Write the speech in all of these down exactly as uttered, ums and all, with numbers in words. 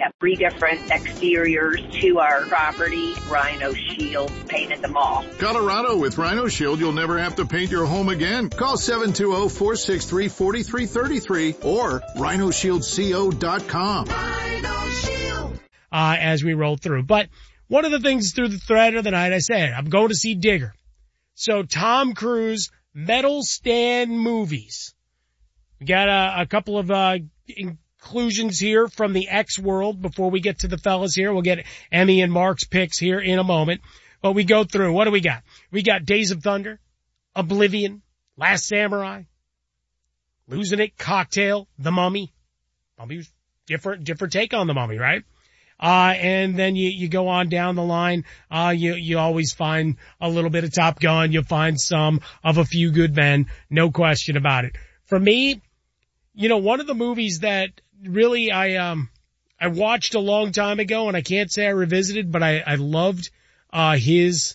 have three different exteriors to our property. Rhino Shield painted them all. Colorado, with Rhino Shield, you'll never have to paint your home again. Call seven two zero, four six three, four three three three or rhino shield co dot com. Rhino Shield. Uh, as we roll through. But one of the things through the thread of the night, I said, I'm going to see Digger. So Tom Cruise medal stand movies. We got a, a couple of uh, inclusions here from the X world before we get to the fellas here. We'll get Emmy and Mark's picks here in a moment. But we go through. What do we got? We got Days of Thunder, Oblivion, Last Samurai, Losing It, Cocktail, The Mummy. Mummy's different, different take on The Mummy, right? Uh, and then you, you go on down the line, uh, you, you always find a little bit of Top Gun. You'll find some of A Few Good Men. No question about it. For me, you know, one of the movies that really I, um, I watched a long time ago, and I can't say I revisited, but I, I loved, uh, his,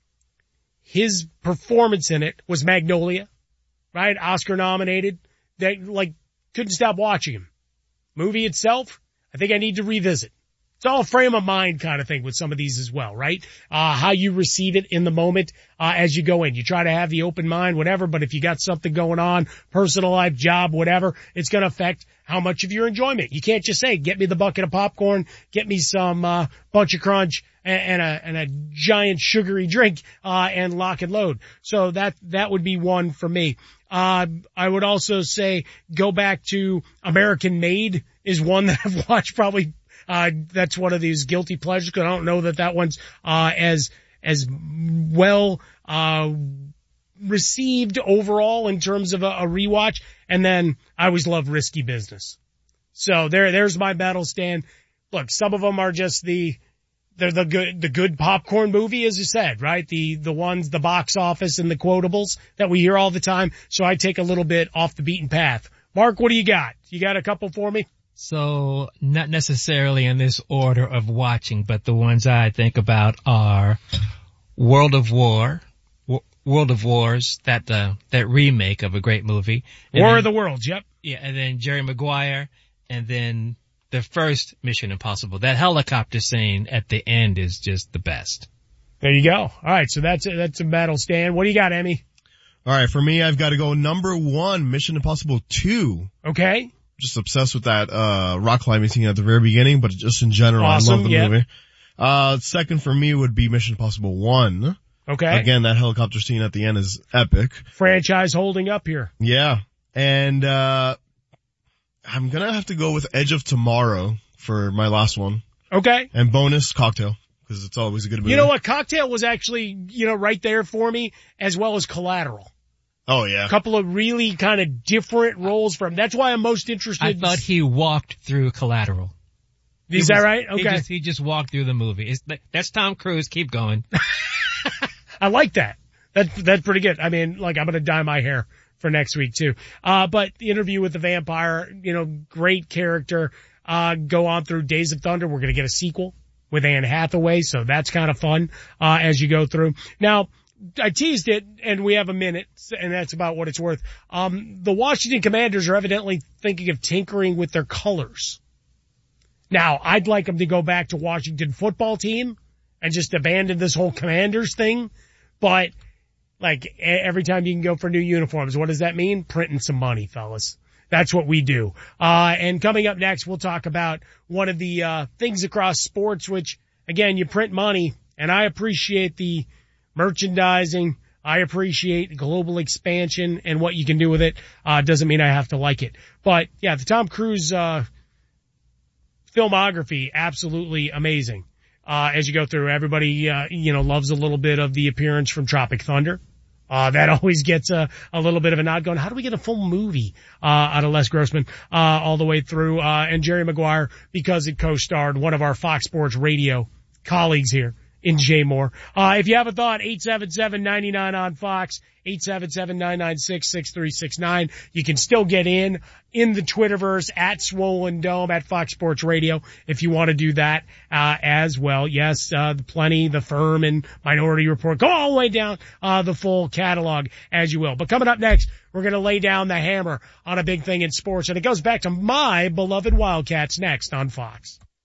his performance in it was Magnolia, right? Oscar nominated. That, like, couldn't stop watching him. Movie itself, I think I need to revisit. It's all frame of mind kind of thing with some of these as well, right? Uh, how you receive it in the moment, uh, as you go in. You try to have the open mind, whatever, but if you got something going on, personal life, job, whatever, it's going to affect how much of your enjoyment. You can't just say, get me the bucket of popcorn, get me some, uh, bunch of crunch and, and a, and a giant sugary drink, uh, and lock and load. So that, that would be one for me. Uh, I would also say go back to American Made is one that I've watched probably. Uh, that's one of these guilty pleasures, because I don't know that that one's, uh, as, as well, uh, received overall in terms of a, a rewatch. And then I always love Risky Business. So there, there's my battle stand. Look, some of them are just the, they're the good, the good popcorn movie, as you said, right? The, the ones, the box office and the quotables that we hear all the time. So I take a little bit off the beaten path. Mark, what do you got? You got a couple for me? So, not necessarily in this order of watching, but the ones I think about are World of War, w- World of Wars, that uh, that remake of a great movie. And War then, of the Worlds, yep. Yeah, and then Jerry Maguire, and then the first Mission Impossible. That helicopter scene at the end is just the best. There you go. All right, so that's a, that's a battle stand. What do you got, Emmy? All right, for me, I've got to go number one, Mission Impossible two. Okay. Just obsessed with that, uh, rock climbing scene at the very beginning, but just in general, Awesome, I love the yep. movie. Uh, second for me would be Mission Impossible one. Okay. Again, that helicopter scene at the end is epic. Franchise holding up here. Yeah. And, uh, I'm gonna have to go with Edge of Tomorrow for my last one. Okay. And bonus, Cocktail, because it's always a good movie. You know what? Cocktail was actually, you know, right there for me, as well as Collateral. Oh, yeah. A couple of really kind of different roles from. That's why I'm most interested. I thought he walked through Collateral. Is He that was- right? He Okay. just, he just walked through the movie. It's, that's Tom Cruise. Keep going. I like that. That's, that's pretty good. I mean, like, I'm going to dye my hair for next week too. Uh, but the Interview with the Vampire, you know, great character. Uh, go on through Days of Thunder. We're going to get a sequel with Anne Hathaway. So that's kind of fun, uh, as you go through. Now, I teased it, and we have a minute, and that's about what it's worth. Um, the Washington Commanders are evidently thinking of tinkering with their colors. Now, I'd like them to go back to Washington football team and just abandon this whole Commanders thing. But, like, every time you can go for new uniforms, what does that mean? Printing some money, fellas. That's what we do. Uh, and coming up next, we'll talk about one of the, uh, things across sports, which, again, you print money, and I appreciate the merchandising. I appreciate global expansion and what you can do with it. Uh, doesn't mean I have to like it. But yeah, the Tom Cruise, uh, filmography, absolutely amazing. Uh, as you go through, everybody, uh, you know, loves a little bit of the appearance from Tropic Thunder. Uh, that always gets a, a little bit of a nod going. How do we get a full movie, uh, out of Les Grossman, uh, all the way through, uh, and Jerry Maguire, because it co-starred one of our Fox Sports Radio colleagues here in Jay Moore. Uh, if you have a thought, eight seven seven, nine nine on Fox, eight seven seven, nine nine six, six three six nine. You can still get in, in the Twitterverse at Swollen Dome at Fox Sports Radio if you want to do that, uh, as well. Yes, uh, the Plenty, the Firm, and Minority Report. Go all the way down, uh, the full catalog as you will. But coming up next, we're going to lay down the hammer on a big thing in sports, and it goes back to my beloved Wildcats next on Fox.